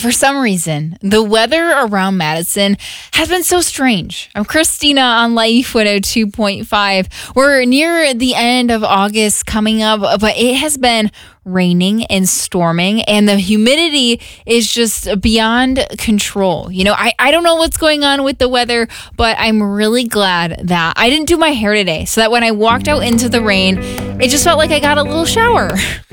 For some reason, the weather around Madison has been so strange. I'm Christina on Life 102.5. We're near the end of August coming up, but it has been raining and storming, and the humidity is just beyond control. I don't know what's going on with the weather, but I'm really glad that I didn't do my hair today, so that when I walked out into the rain, it just felt like I got a little shower.